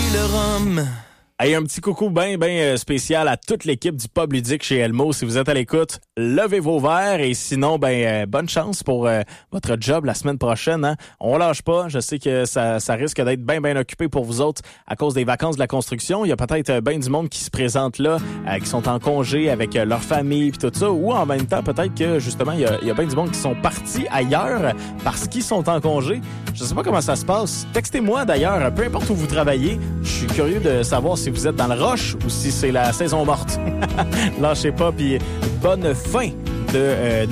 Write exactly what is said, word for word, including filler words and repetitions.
le rhum. Hey, un petit coucou bien, bien spécial à toute l'équipe du Pub Ludique chez Elmo. Si vous êtes à l'écoute, levez vos verres et sinon, ben euh, bonne chance pour euh, votre job la semaine prochaine. Hein? On lâche pas. Je sais que ça, ça risque d'être bien, bien occupé pour vous autres à cause des vacances de la construction. Il y a peut-être euh, bien du monde qui se présente là, euh, qui sont en congé avec euh, leur famille puis tout ça. Ou en même temps, peut-être que justement, il y a, il y a bien du monde qui sont partis ailleurs parce qu'ils sont en congé. Je sais pas comment ça se passe. Textez-moi d'ailleurs, peu importe où vous travaillez. Je suis curieux de savoir si vous êtes dans le rush ou si c'est la saison morte. Lâchez pas, puis bonne fin de... Euh,